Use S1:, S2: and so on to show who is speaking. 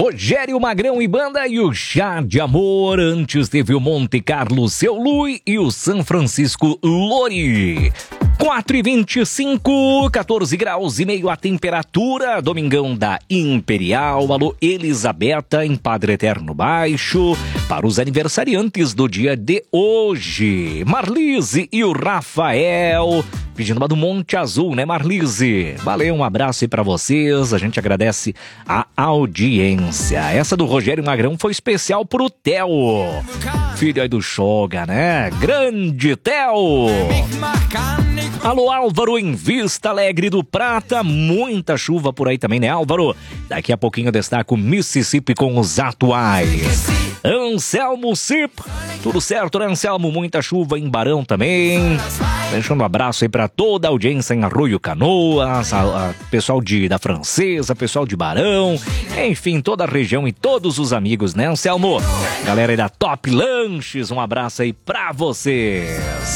S1: Rogério Magrão e banda e o Chá de Amor. Antes teve o Monte Carlo Seu Lui e o São Francisco Lori. 4h25, 14 graus e meio a temperatura. Domingão da Imperial. Alô, Elisabetta em Padre Eterno Baixo. Para os aniversariantes do dia de hoje, Marlise e o Rafael. Pedindo uma do Monte Azul, né, Marlise? Valeu, um abraço aí pra vocês. A gente agradece a audiência. Essa do Rogério Magrão foi especial pro Theo, filho aí do Xoga, né? Grande Theo! Alô, Álvaro em Vista Alegre do Prata. Muita chuva por aí também, né, Álvaro? Daqui a pouquinho eu destaco Mississippi com os atuais. Anselmo Cip. Tudo certo, né, Anselmo? Muita chuva em Barão também. Deixando um abraço aí pra toda a audiência em Arroio Canoas, pessoal da Francesa, pessoal de Barão, enfim, toda a região e todos os amigos, né, Anselmo? Galera aí da Top Lanches, um abraço aí pra vocês.